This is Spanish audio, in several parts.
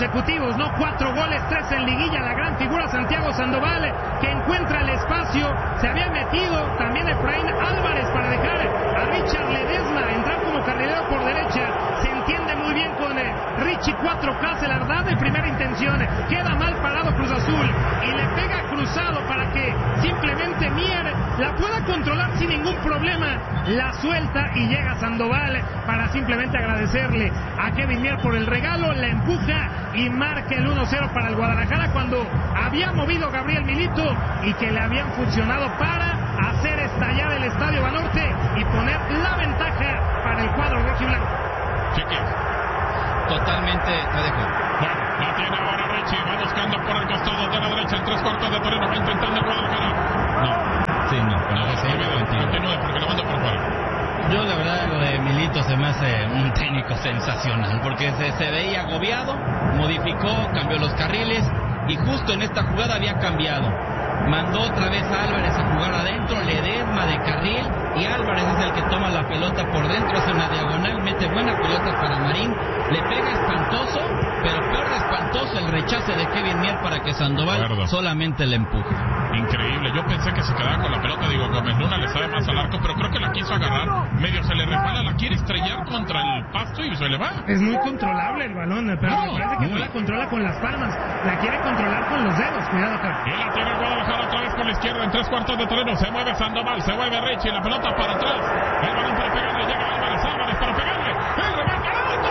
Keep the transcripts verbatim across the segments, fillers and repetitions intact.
consecutivos, ¿no? Cuatro goles, tres en liguilla, la gran figura Santiago Sandoval, que encuentra el espacio, se había metido también Efraín Álvarez para dejar a Richard Ledesma entrar como carrilero por derecha, se entiende muy bien con eh, Richie cuatro K, se la da de primera intención, queda mal parado Cruz Azul, y le pega cruzado para que simplemente Mier la pueda controlar sin ningún problema, la suelta y llega Sandoval para simplemente agradecerle a Kevin Mier por el regalo, la empuja y marca el uno cero para el Guadalajara cuando había movido Gabriel Milito y que le habían funcionado para hacer estallar el Estadio Banorte y poner la ventaja para el cuadro rojiblanco. Chiquis. Totalmente, te dejo. Bueno, la tiene ahora Richie, va buscando por el costado de la derecha en tres cuartos de terreno, va intentando el Guadalajara. No. Sí, no, no, no, sí, continúe porque lo mando por fuera. Yo la verdad lo de Milito se me hace un técnico sensacional, porque se, se veía agobiado, modificó, cambió los carriles y justo en esta jugada había cambiado. Mandó otra vez a Álvarez a jugar adentro, Ledesma de carril y Álvarez es el que toma la pelota por dentro, hace una diagonal, mete buena pelota para Marín, le pega espantoso, pero peor de espantoso el rechace de Kevin Mier para que Sandoval Verdad. solamente le empuje. Increíble, yo pensé que se quedaba con la pelota, digo, Gómez Luna le sabe más al arco, pero creo que la quiso agarrar, medio se le resbala, la quiere estrellar contra el pasto y se le va. Es muy controlable el balón, pero no, me parece que no la controla con las palmas, la quiere controlar con los dedos, cuidado acá. Y la tiene el Guadalajara otra vez por la izquierda en tres cuartos de terreno, se mueve Sandoval, se mueve Richie, la pelota para atrás, el balón para pegarle, llega Álvarez, Álvarez para pegarle, el remate alto,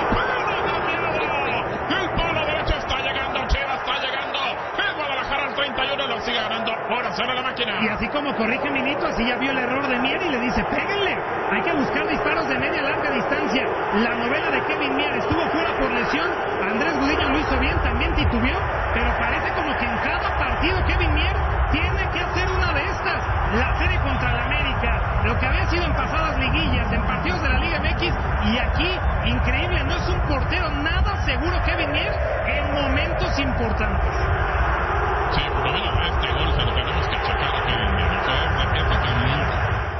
el palo derecho está llegando, Chivas está llegando, el Guadalajara al treinta y uno lo sigue ganando, ahora se ve la máquina. Y así como corrige Milito, así ya vio el error de Mier y le dice, péguenle, hay que buscar disparos de media larga distancia. La novela de Kevin Mier estuvo fuera por lesión, Andrés Gudiño lo hizo bien, también titubeó, pero parece como que en cada partido Kevin Mier tiene que hacer una de estas, la serie contra el América, lo que había sido en pasadas liguillas, en partidos de la Liga M X, y aquí, increíble, no es un portero nada seguro Kevin Mier en momentos importantes. Sí, por lo menos este gol se lo tenemos que achacar a Kevin Mier, o sea, es la pieza totalmente.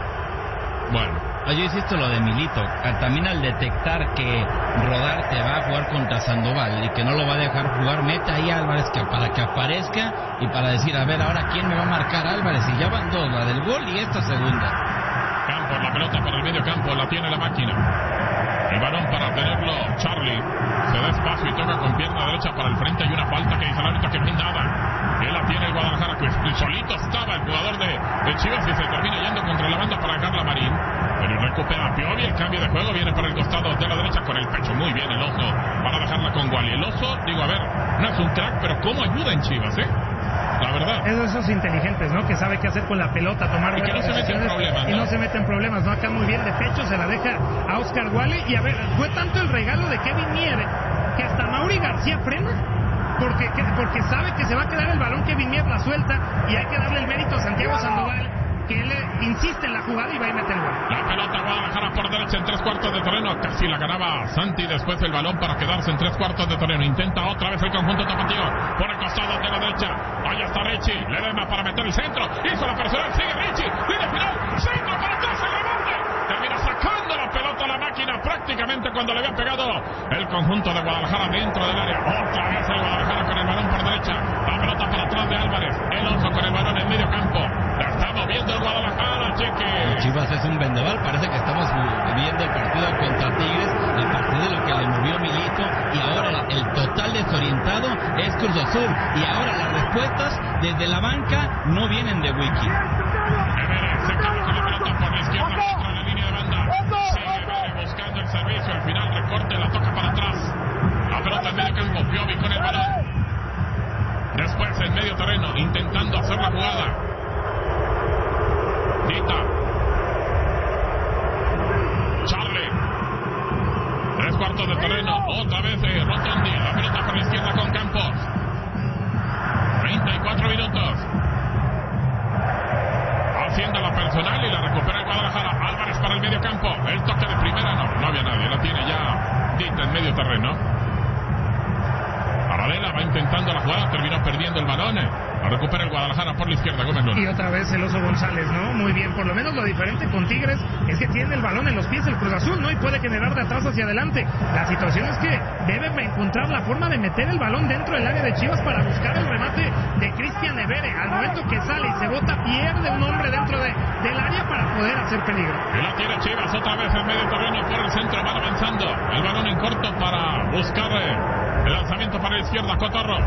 Bueno. Yo insisto lo de Milito, también al detectar que Rodarte va a jugar contra Sandoval y que no lo va a dejar jugar, mete ahí a Álvarez que para que aparezca y para decir, a ver, ahora quién me va a marcar Álvarez, y ya van dos, la del gol y esta segunda. Campos, la pelota para el medio campo, la tiene la máquina. El balón para tenerlo Charlie, se da espacio y toca con pierna derecha para el frente, hay una falta que dice el árbitro que no hay nada. Él la tiene el Guadalajara, que solito estaba el jugador de, de Chivas y se termina yendo contra la banda para dejarla Marín. Pero recupera Piovi, el cambio de juego viene para el costado de la derecha con el pecho, muy bien el Oso, para dejarla con Wally. El Oso, digo, a ver, no es un crack, pero cómo ayuda en Chivas, ¿eh? La verdad. Es de esos inteligentes, ¿no? Que sabe qué hacer con la pelota, tomar y que no se mete en problemas, ¿no? Y no se mete en problemas, ¿no? Acá muy bien de pecho, se la deja a Oscar Wally. Y a ver, fue tanto el regalo de Kevin Mier que hasta Mauri García frena. Porque, que, porque sabe que se va a quedar el balón, Kevin Mier la suelta y hay que darle el mérito a Santiago Sandoval, que él insiste en la jugada y va a meter el gol. La pelota Guadalajara por derecha en tres cuartos de terreno, casi la ganaba Santi, después el balón para quedarse en tres cuartos de terreno, intenta otra vez el conjunto tapatío, por el costado de la derecha, allá está Richie, Ledesma para meter el centro, hizo la personal, sigue Richie, línea final, centro para atrás, el remate, termina sacando la pelota a la máquina prácticamente cuando le había pegado el conjunto de Guadalajara dentro del área, otra vez el Guadalajara con el balón por derecha, la pelota para atrás de Álvarez, el Oso con el balón en medio campo, la está moviendo el Guadalajara, Cheque. Chivas es un vendaval, parece que estamos viendo el partido contra Tigres a partir de lo que le movió Milito y ahora el total desorientado es Cruz Azul y ahora las respuestas desde la banca no vienen de Wiki. Evere se queda con la pelota por la izquierda dentro de la línea de banda, sigue Evere buscando el servicio, al final recorte, la toca para atrás, la pelota en medio campo, Piovi con el balón, después en medio terreno intentando hacer la jugada, Dita, Charlie, tres cuartos de terreno, otra vez de Rotondi, la pelota por la izquierda con Campos, treinta y cuatro minutos, haciendo la personal y la recupera el Guadalajara, Álvarez para el medio campo, el toque de primera, no, no había nadie, la tiene ya Dita en medio terreno, Paradela va intentando la jugada, terminó perdiendo el balón, La recupera el Guadalajara por la izquierda, Gómez Luna. Y otra vez el Oso González, ¿no? Muy bien, por lo menos lo diferente con Tigres es que tiene el balón en los pies el Cruz Azul, ¿no? Y puede generar de atrás hacia adelante. La situación es que debe encontrar la forma de meter el balón dentro del área de Chivas para buscar el remate de Cristian Evere. Al momento que sale y se bota, pierde un hombre dentro de, del área para poder hacer peligro. Y la tiene Chivas otra vez en medio terreno por el centro, van avanzando. El balón en corto para buscar eh, el lanzamiento para la izquierda, Cotorro.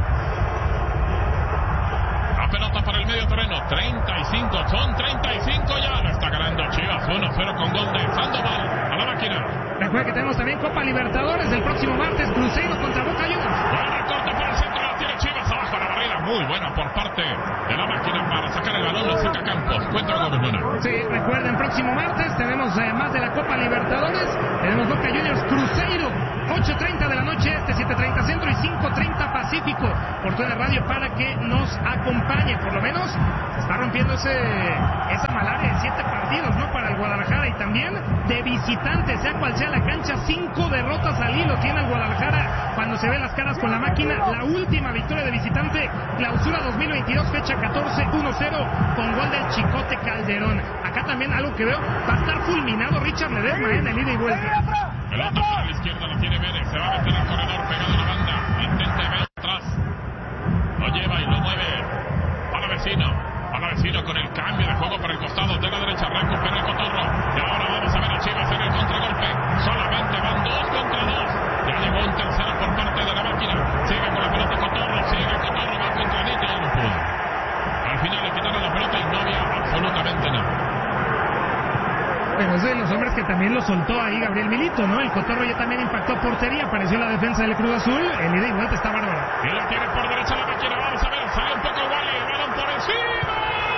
La pelota para el medio terreno, treinta y cinco, son treinta y cinco ya. Lo está ganando Chivas, uno cero con gol de Sandoval a la máquina. Recuerda que tenemos también Copa Libertadores el próximo martes, Cruzeiro contra Boca Juniors. Buena corte por el centro, la tiene Chivas abajo a la barrera, muy buena por parte de la máquina para sacar el balón, lo saca Campos. Cuéntame, Gómez Luna. Sí, recuerden, próximo martes tenemos eh, más de la Copa Libertadores, tenemos Boca Juniors Cruzeiro, ocho treinta de la noche este, siete treinta centro y cinco treinta pacífico, por toda la radio para que nos acompañe. Por lo menos se está rompiendo ese, esa malaria de siete partidos, ¿no? Para el Guadalajara, y también de visitante, sea cual sea la cancha, cinco derrotas al hilo tiene el Guadalajara cuando se ve las caras con la máquina. La última victoria de visitante, clausura dos mil veintidós, fecha catorce, uno cero con gol del Chicote Calderón. Acá también algo que veo, va a estar fulminado Richard Ledesma en el ida y vuelta. Pelota para la izquierda, la tiene Vélez, se va a meter al corredor pegado a la banda, intenta ver atrás, lo lleva y lo mueve a la vecino, a la vecino con el cambio de juego para el costado de la derecha, recupera el Cotorro, y ahora vamos a ver a Chivas en el contragolpe, solamente van dos contra dos, ya llegó un tercero por parte de la máquina, sigue con la pelota Cotorro, sigue Cotorro, va contra Nito, ya no pudo, al final le quitaron la pelota y no había absolutamente nada. Pero es de los hombres que también lo soltó ahí Gabriel Milito, ¿no? El Cotorro ya también impactó portería, apareció la defensa del Cruz Azul, el ida y vuelta está bárbaro. Y lo tiene por derecha la máquina, vamos a ver, salió un poco Wally, el balón por encima.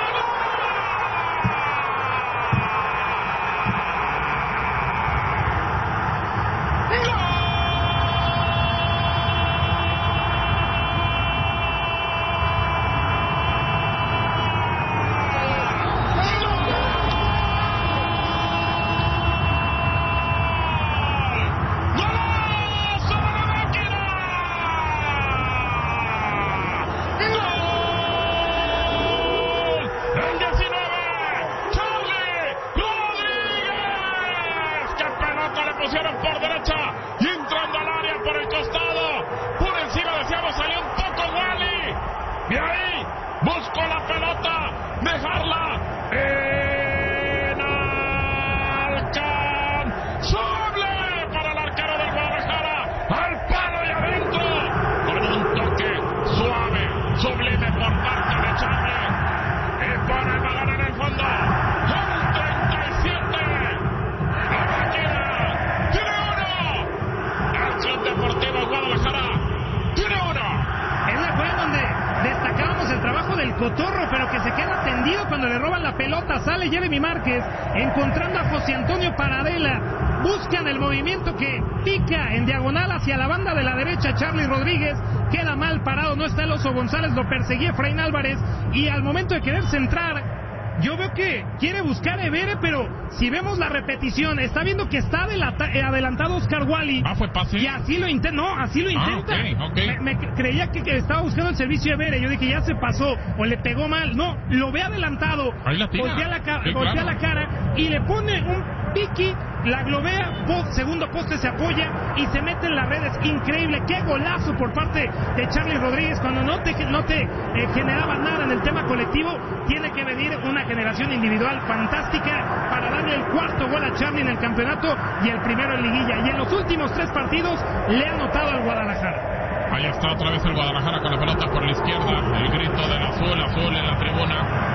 Cotorro, pero que se queda tendido cuando le roban la pelota. Sale Jeremy Márquez encontrando a José Antonio Paradela, buscan el movimiento que pica en diagonal hacia la banda de la derecha. Charly Rodríguez queda mal parado, no está el Oso González, lo perseguía Efraín Álvarez, y al momento de querer centrar, yo veo que quiere buscar a Evere, pero si vemos la repetición, está viendo que está adelantado Oscar Wally. Ah, fue pase. Y así lo intenta, no, así lo intenta. Ah, okay, okay. Me, me creía que, que estaba buscando el servicio de Evere. Yo dije, ya se pasó, o le pegó mal. No, lo ve adelantado. Ahí la tira. Voltea la, ca sí, voltea claro. la cara y le pone un piqui, la globea, post, segundo poste, se apoya y se mete en las redes. Increíble, qué golazo por parte de Charly Rodríguez. Cuando no te, no te eh, generaba nada en el tema colectivo, tiene que venir una generación individual fantástica para darle el cuarto gol a Charly en el campeonato y el primero en liguilla. Y en los últimos tres partidos le ha anotado al Guadalajara. Ahí está otra vez el Guadalajara con la pelota por la izquierda. El grito del azul, azul en la tribuna.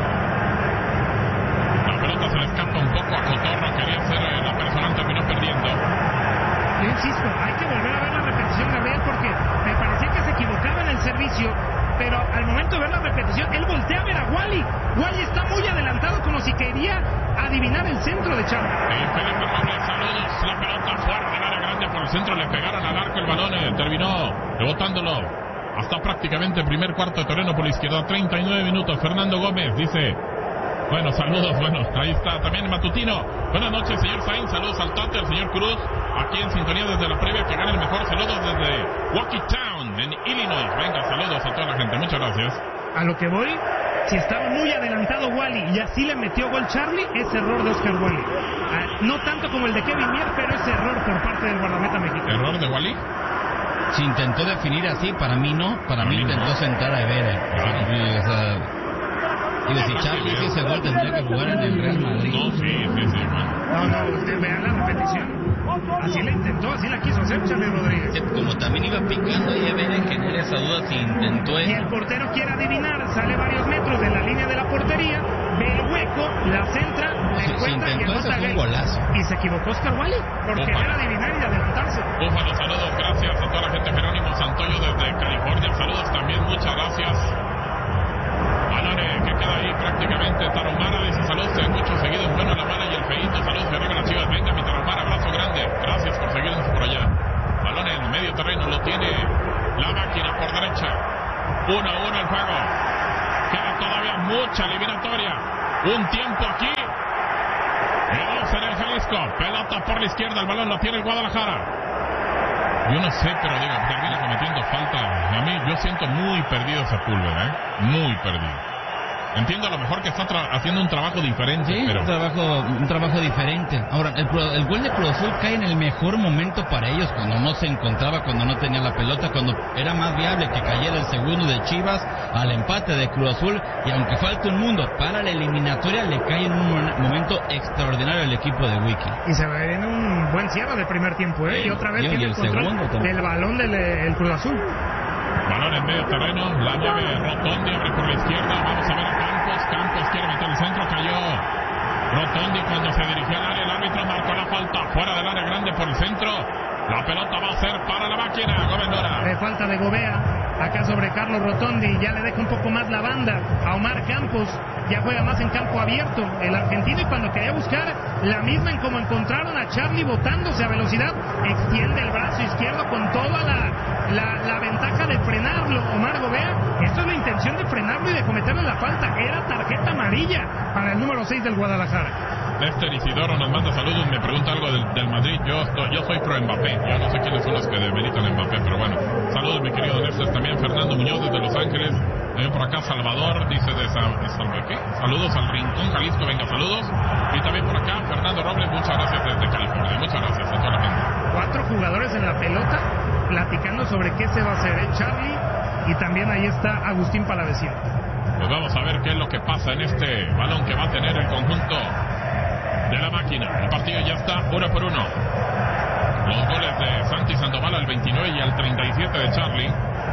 La pelota se le escapa un poco a Cotorro, quería ser eh, la personal, terminó perdiendo. Yo insisto, hay que volver a ver la repetición, Gabriel, porque me parecía que se equivocaba en el servicio, pero al momento de ver la repetición, él voltea a ver a Wally. Wally está muy adelantado, como si quería adivinar el centro de Charly. Eh, Felipe Robles, saludos. La pelota fuera del área grande por el centro, le pegaron al arco el balón, eh, terminó rebotándolo hasta prácticamente el primer cuarto de terreno por la izquierda. Treinta y nueve minutos. Fernando Gómez dice: bueno, saludos, bueno, ahí está también Matutino. Buenas noches, señor Sainz, saludos al Tante, al señor Cruz, aquí en sintonía desde la previa, que gane el mejor, saludos desde Waukee Town, en Illinois. Venga, saludos a toda la gente, muchas gracias. A lo que voy, si estaba muy adelantado Wally y así le metió gol Charlie, es error de Oscar Wally. Ah, no tanto como el de Kevin Mier, pero es error por parte del guardameta mexicano. ¿Error de Wally? Si intentó definir así, para mí no. Para mí intentó no. sentar a Evere. Claro. O sea, digo, si Charlie hizo ese gol, tendría que jugar en el Real Madrid. No, sí, sí, sí. Bueno. No, no, ustedes vean la repetición. Así la intentó, así la quiso hacer Charlie Rodríguez. Sí, como también iba picando y Evere genera esa duda si intentó eso. Y el portero quiere adivinar, sale varios metros de la línea de la portería, ve el hueco, la centra, la Si, si encuentra y intentó eso anota fue un gol. golazo. Y se equivocó Oscar Wally por Opa. querer adivinar y adelantarse. Búfalo, saludos, gracias a toda la gente. Jerónimo Santoyo desde California, saludos también, muchas gracias. Alone, que queda ahí prácticamente. Tarahumara dice saludos, te escucho seguido, es bueno la mala y el feíto, saludos de arriba las Chivas. Venga mi Tarahumara, abrazo grande, gracias por seguirnos por allá. Balón en medio terreno, lo tiene la máquina por derecha. Uno a uno el juego. Queda todavía mucha eliminatoria. Un tiempo aquí. El once en el Jalisco. Pelota por la izquierda, el balón lo tiene el Guadalajara. Yo no sé, pero digo, termina cometiendo falta. A mí, yo siento muy perdido Sepúlveda, ¿eh? Muy perdido. Entiendo a lo mejor que está tra- haciendo un trabajo diferente, Sí, pero... un trabajo, un trabajo diferente. Ahora, el, el gol de Cruz Azul cae en el mejor momento para ellos, cuando no se encontraba, cuando no tenía la pelota, cuando era más viable que cayera el segundo de Chivas al empate de Cruz Azul, y aunque falte un mundo para la eliminatoria, le cae en un momento extraordinario al equipo de Wiki. Y se va en un buen cierre del primer tiempo, ¿eh? Sí, Y otra vez y tiene el el control segundo del balón del el Cruz Azul. Balón en medio terreno, la llave Rotondi, abre por la izquierda, vamos a ver a Campos, Campos quiere meter el centro, cayó Rotondi cuando se dirigió al área, el árbitro marcó la falta, fuera del área grande por el centro, la pelota va a ser para la máquina, Gobernadora. De falta de Gobea, acá sobre Carlos Rotondi, ya le deja un poco más la banda a Omar Campos, ya juega más en campo abierto el argentino, y cuando quería buscar la misma en como encontraron a Charlie botándose a velocidad, extiende el brazo izquierdo con toda la, la, la ventaja de frenarlo Omar Gobea. Esto es la intención de frenarlo y de cometerle la falta, era tarjeta amarilla para el número seis del Guadalajara. Néstor Isidoro nos manda saludos, me pregunta algo del, del Madrid, yo estoy, yo soy pro Mbappé, yo no sé quiénes son los que demeritan a Mbappé, pero bueno, saludos mi querido Néstor, también Fernando Muñoz desde Los Ángeles, también por acá Salvador, dice de San, ¿qué? Saludos al Rincón Jalisco, venga saludos, y también por acá Fernando Robles, muchas gracias desde California, muchas gracias a toda la gente. Cuatro jugadores en la pelota platicando sobre qué se va a hacer, ¿eh? Charlie, y también ahí está Agustín Palavecino. Pues vamos a ver qué es lo que pasa en este balón que va a tener el conjunto de la máquina. El partido ya está uno por uno. Los goles de Santi Sandoval al veintinueve y al treinta y siete de Charlie.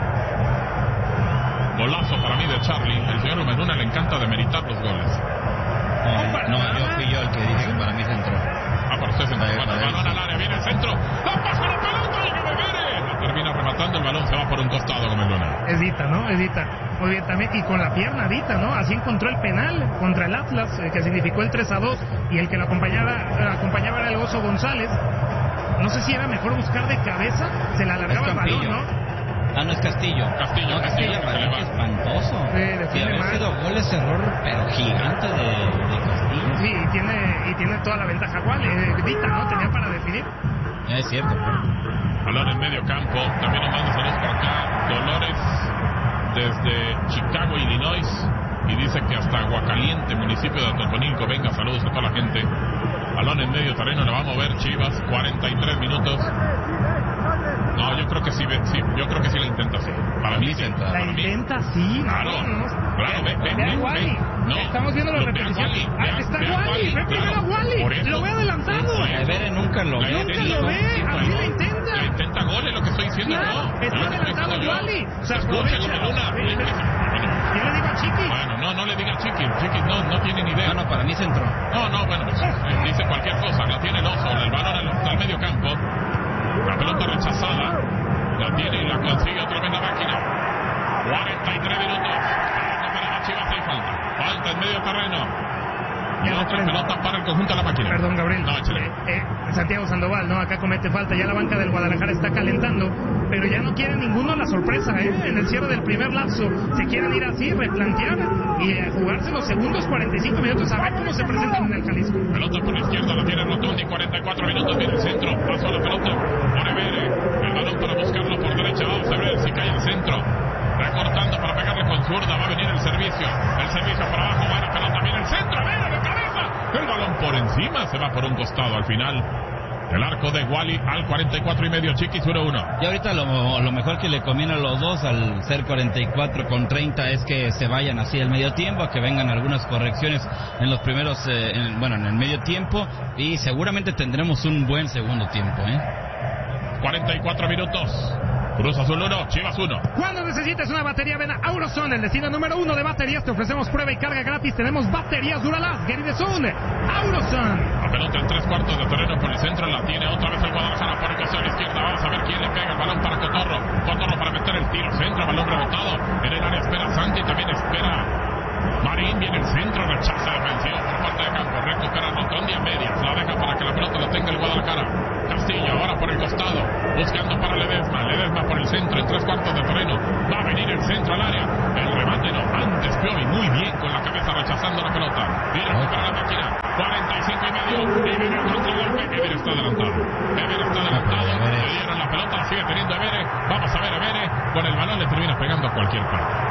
Golazo para mí de Charlie. El señor Meduna le encanta demeritar los goles. No, no, yo fui yo el que dije que para mí se entró. Ah, por usted se entró. Bueno, el balón al área, viene el centro. ¡La pasa la pelota! ¡Y Gómez! La termina rematando, el balón se va por un costado con Meduna. Es Dita, ¿no? Es Dita. Muy bien también, y con la pierna Dita, ¿no? Así encontró el penal contra el Atlas, eh, que significó el tres a dos, y el que lo acompañaba, eh, acompañaba era el Oso González. No sé si era mejor buscar de cabeza, se le alargaba el balón, ¿no? Ah, no, es Castillo. Castillo, no, Castillo, Castillo, se le va. espantoso. Sí, Si defiende haber mal. sido gol es error, pero gigante de, de Castillo. Sí, y tiene, y tiene toda la ventaja igual, eh, Dita, ¿no? Tenía para definir. Es cierto. Balón en medio campo. También nos manda saludos por acá. Dolores desde Chicago, Illinois. Y dice que hasta Aguacaliente, municipio de Atotonilco. Venga, saludos a toda la gente. Balón en medio terreno, le va a mover Chivas. cuarenta y tres minutos. No, yo creo que sí, sí yo creo que sí la intenta, sí. Para mí sí. La intenta, sí. Claro, no, no, no. claro, ven, ven, Vean ven, Wally. ven. No, Estamos viendo la no, repetición. vean Wally, Ah, vean- está vean Wally, Wally, ve primero a claro. Wally. Por eso. Lo ve adelantado. Por eso. Evere nunca lo La vio. Nunca intenta. lo ve, Sí, así bueno. la intenta. La intenta gol, es lo que estoy diciendo Claro, yo. está Es lo que estoy adelantado diciendo yo. Wally. O sea, Escúchalo, aprovecha. Meduna. Sí, Ven, sí. bueno. Yo le digo a Chiqui. Bueno, no, no le diga Chiqui. Chiqui no, no tiene ni idea. No, no, para mí se entró. No, no, bueno, pues, eh, dice cualquier cosa. La tiene el Oso, el balón al, al medio campo. La pelota rechazada. La tiene y la consigue otra vez la máquina. cuarenta y tres minutos. Para las Chivas hay falta. Falta en medio terreno. Y Ya otra no, pelota para el conjunto de la máquina. Perdón, Gabriel. No, échale. Eh, eh, Santiago Sandoval, ¿no? Acá comete falta. Ya la banca del Guadalajara está calentando. Pero ya no quiere ninguno la sorpresa, ¿eh? En el cierre del primer lapso. Se quieren ir así, replantear y eh, jugarse los segundos cuarenta y cinco minutos a ver cómo se presentan en el Jalisco. Pelota por la izquierda, la tiene Rotondi, cuarenta y cuatro minutos, viene el centro, pasó la pelota, pone Vere, el balón para buscarlo por derecha, vamos a ver si cae el centro, recortando para pegarle con zurda, va a venir el servicio, el servicio por abajo, buena pelota, viene el centro, Vere de cabeza, el balón por encima, se va por un costado al final. El arco de Wally al cuarenta y cuatro y medio, Chiquis uno uno. Y ahorita lo, lo mejor que le conviene a los dos al ser cuarenta y cuatro con treinta es que se vayan así al medio tiempo, que vengan algunas correcciones en los primeros, eh, en, bueno, en el medio tiempo, y seguramente tendremos un buen segundo tiempo, ¿eh? cuarenta y cuatro minutos. Cruz Azul uno, Chivas uno. Cuando necesites una batería, ven a Auroson, el destino número uno de baterías. Te ofrecemos prueba y carga gratis. Tenemos baterías Duralast, Gary de Zone, Auroson. La pelota en tres cuartos de terreno por el centro, la tiene otra vez el Guadalajara por el costado a la izquierda. Vamos a ver quién le pega el balón para Cotorro. Cotorro para meter el tiro, centro, balón rebotado. En el área espera Santi, también espera Marín, viene el centro, rechaza defensivo por parte de campo. Recupera Rotondi a medias, la deja para que la pelota la tenga el Guadalajara. Castillo ahora por el costado, buscando para Ledesma, Ledesma por el centro, en tres cuartos de terreno, va a venir el centro al área, el remate no, antes Piovi, muy bien con la cabeza rechazando la pelota, viene a recuperar la máquina, cuarenta y cinco y medio, y viene el contragolpe, Ever está adelantado, Ever está adelantado, le dieron la pelota, la sigue teniendo Ever, vamos a ver Ever, con el balón le termina pegando a cualquier parte.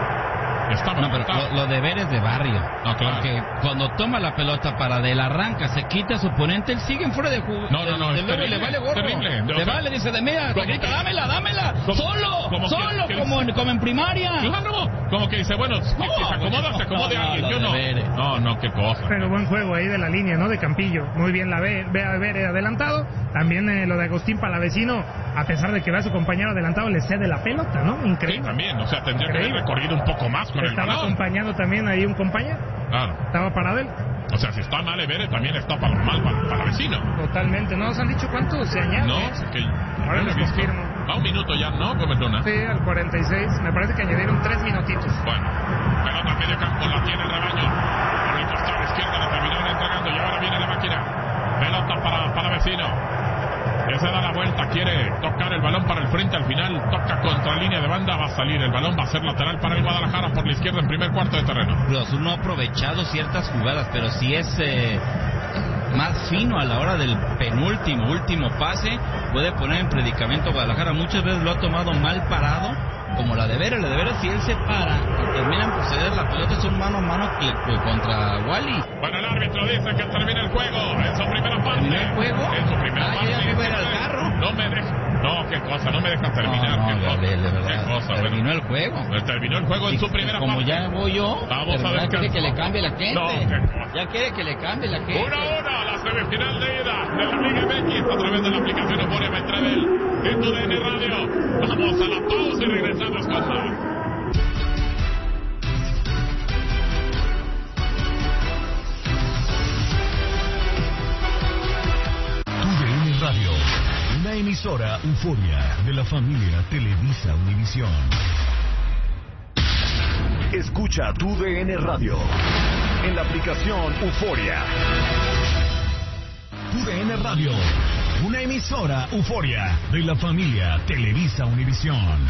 No, pero lo, lo de ver es de barrio. No, claro. Porque cuando toma la pelota para del arranca, se quita a su oponente, él sigue fuera de juego. No, no, no, de, es de terrible, le vale gorro. terrible. Le vale, dice, de mira, como grita, que, dámela, dámela. Como, solo, como solo, que, como, en, como en primaria. Claro, como que dice, bueno, si no, se acomoda, se acomode no, alguien, no, yo no. No, no, qué cosa. Pero buen juego ahí de la línea, ¿no? De Campillo. Muy bien la ve, ve a ver adelantado. También eh, lo de Agustín Palavecino, a pesar de que ve a su compañero adelantado, le cede la pelota, ¿no? Increíble. Sí, también, o sea, tendría Increíble. que haber recorrido un poco más con Estaba el balón. acompañando también ahí un compañero. Claro. Estaba parado él. O sea, si está mal Everett, también está para mal para, para vecino. Totalmente. ¿No nos han dicho cuánto se añade? No, ¿eh? es que Ahora yo no les he visto. confirmo. Va un minuto ya, ¿no? Cometona. Sí, al cuarenta y seis. Me parece que añadieron tres minutitos. Bueno, pelota a medio campo, la tiene el rebaño. Por el costado izquierdo la terminaron entregando y ahora viene la máquina. Pelota para, para vecino. Que se da la vuelta, quiere tocar el balón para el frente, al final toca contra línea de banda, va a salir el balón, va a ser lateral para el Guadalajara por la izquierda en primer cuarto de terreno. Cruz Azul no ha aprovechado ciertas jugadas, pero si es eh, más fino a la hora del penúltimo, último pase, puede poner en predicamento a Guadalajara. Muchas veces lo ha tomado mal parado, como la de Vera, la de Vera si él se para y terminan por ceder la pelota, es un mano a mano que, que contra Wally. Bueno, el árbitro dice que termina el juego en su primera parte. ¿Terminó el juego? En su primera ah, parte. yo ya me voy a ir al carro. No me deja. No, qué cosa, no me dejan terminar. No, no, qué, Gabriel, cosa, de verdad, qué cosa. terminó bueno. el juego. Pues terminó el juego en Y su primera como parte. ya voy yo, Vamos a ver. quiere que le cambie la gente. No, qué cosa. Ya quiere que le cambie la gente. Una a una, la semifinal de ida de la Liga M X a través de la aplicación Euforia Metrebel en tu D N Radio. Vamos a la pausa y regresamos con más. Radio, una emisora Euforia de la familia Televisa Univisión. Escucha tu D N Radio en la aplicación Euforia. Tu D N Radio, una emisora Euforia de la familia Televisa Univisión.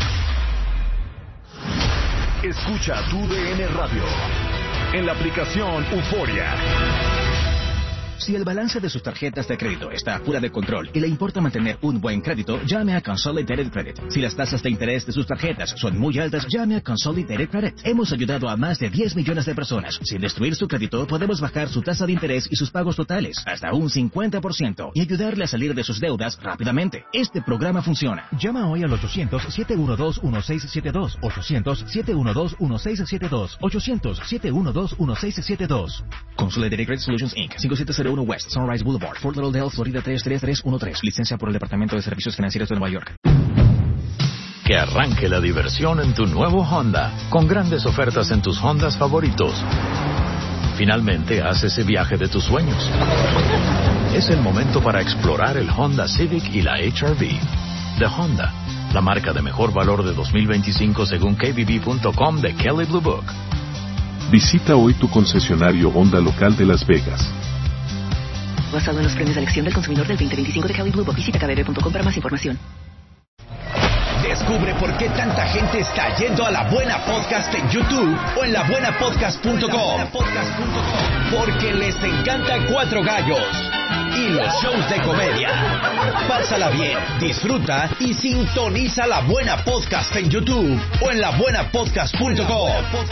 Escucha tu D N Radio en la aplicación Euforia. Si el balance de sus tarjetas de crédito está fuera de control y le importa mantener un buen crédito, llame a Consolidated Credit. Si las tasas de interés de sus tarjetas son muy altas, llame a Consolidated Credit. Hemos ayudado a más de diez millones de personas. Sin destruir su crédito, podemos bajar su tasa de interés y sus pagos totales hasta un cincuenta por ciento y ayudarle a salir de sus deudas rápidamente. Este programa funciona. Llama hoy al ochocientos, siete uno dos, uno seis siete dos, ochocientos, siete uno dos, uno seis siete dos, ochocientos, siete uno dos, uno seis siete dos. Consolidated Credit Solutions Incorporated, cinco siete cero uno West Sunrise Boulevard, Fort Lauderdale, Florida tres tres tres uno tres. Licencia por el Departamento de Servicios Financieros de Nueva York. Que arranque la diversión en tu nuevo Honda, con grandes ofertas en tus Hondas favoritos. Finalmente, haz ese viaje de tus sueños. Es el momento para explorar el Honda Civic y la H R V. De Honda, la marca de mejor valor de dos mil veinticinco según K B B punto com de Kelley Blue Book. Visita hoy tu concesionario Honda local de Las Vegas. Basado en los premios de elección del consumidor del veinte veinticinco de Kelley Blue Book. Visita K B B punto com para más información. Descubre por qué tanta gente está yendo a La Buena Podcast en YouTube o en la buena podcast punto com. Porque les encanta Cuatro Gallos. y los shows de comedia. Pásala bien, disfruta y sintoniza La Buena Podcast en YouTube o en la buena podcast punto com.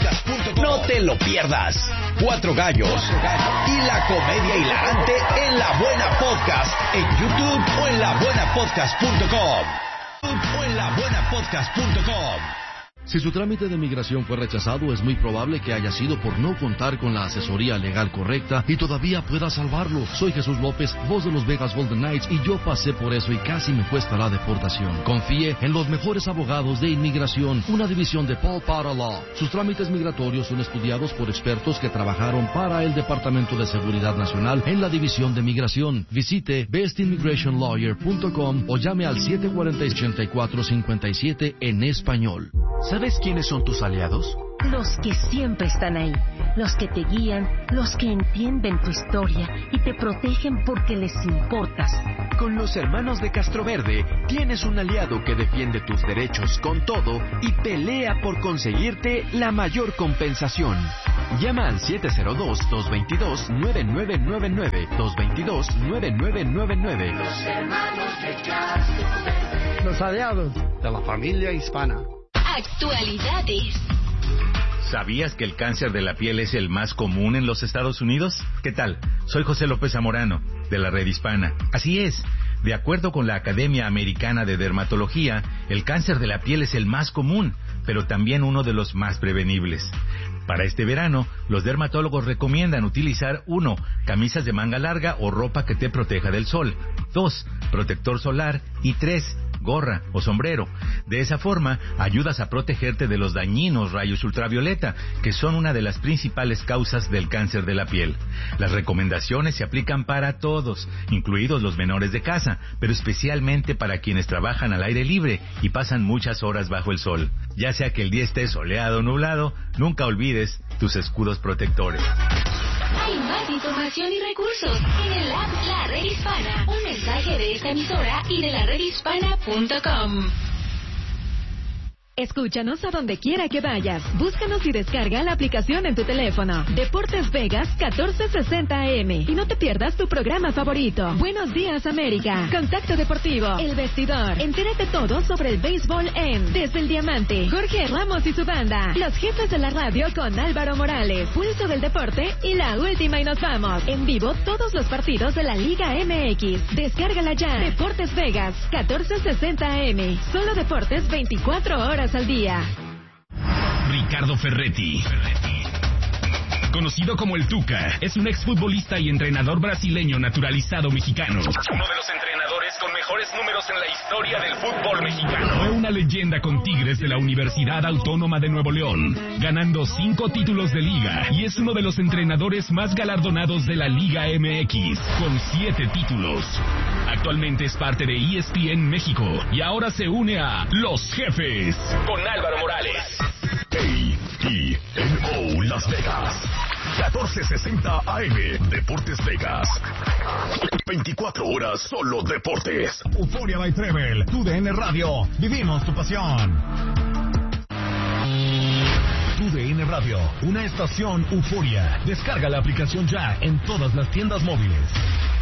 No te lo pierdas. Cuatro gallos y la comedia hilarante en La Buena Podcast en YouTube o en la buena podcast punto com. O en la buena podcast punto com. Si su trámite de migración fue rechazado, es muy probable que haya sido por no contar con la asesoría legal correcta y todavía pueda salvarlo. Soy Jesús López, voz de los Vegas Golden Knights, y yo pasé por eso y casi me cuesta la deportación. Confíe en los mejores abogados de inmigración, una división de Paul Potter Law. Sus trámites migratorios son estudiados por expertos que trabajaron para el Departamento de Seguridad Nacional en la División de Migración. Visite best immigration lawyer punto com o llame al siete cuatro cero, ocho cuatro cinco siete en español. ¿Sabes quiénes son tus aliados? Los que siempre están ahí, los que te guían, los que entienden tu historia y te protegen porque les importas. Con los hermanos de Castroverde tienes un aliado que defiende tus derechos con todo y pelea por conseguirte la mayor compensación. Llama al siete cero dos, dos dos dos, nueve nueve nueve nueve, dos dos dos, nueve nueve nueve nueve. Los hermanos de Castroverde. Los aliados de la familia hispana. Actualidades. ¿Sabías que el cáncer de la piel es el más común en los Estados Unidos? ¿Qué tal? Soy José López Zamorano, de la Red Hispana. Así es, de acuerdo con la Academia Americana de Dermatología, el cáncer de la piel es el más común, pero también uno de los más prevenibles. Para este verano, los dermatólogos recomiendan utilizar uno, camisas de manga larga o ropa que te proteja del sol. dos, protector solar. Y tres, gorra o sombrero. De esa forma, ayudas a protegerte de los dañinos rayos ultravioleta, que son una de las principales causas del cáncer de la piel. Las recomendaciones se aplican para todos, incluidos los menores de casa, pero especialmente para quienes trabajan al aire libre y pasan muchas horas bajo el sol. Ya sea que el día esté soleado o nublado, nunca olvides tus escudos protectores. Hay más información y recursos en el app La Red Hispana. Un mensaje de esta emisora y de la red hispana punto com. Escúchanos a donde quiera que vayas. Búscanos y descarga la aplicación en tu teléfono. Deportes Vegas catorce sesenta A M. Y no te pierdas tu programa favorito. Buenos días, América. Contacto Deportivo. El Vestidor. Entérate todo sobre el béisbol en Desde el Diamante. Jorge Ramos y su banda. Los jefes de la radio con Álvaro Morales. Pulso del Deporte y la última y nos vamos. En vivo todos los partidos de la Liga M X. Descárgala ya. Deportes Vegas catorce sesenta A M. Solo deportes veinticuatro horas al día. Ricardo Ferretti, conocido como el Tuca, es un exfutbolista y entrenador brasileño naturalizado mexicano. Uno de los entrenadores con mejores números en la historia del fútbol mexicano. Fue una leyenda con Tigres de la Universidad Autónoma de Nuevo León, ganando cinco títulos de liga, y es uno de los entrenadores más galardonados de la Liga M X, con siete títulos. Actualmente es parte de E S P N México y ahora se une a Los Jefes con Álvaro Morales. A E N O Las Vegas, catorce sesenta A M, Deportes Vegas. veinticuatro horas solo deportes. Euforia by Treble, tu D N Radio, vivimos tu pasión. Tu D N Radio, una estación Euforia. Descarga la aplicación ya en todas las tiendas móviles.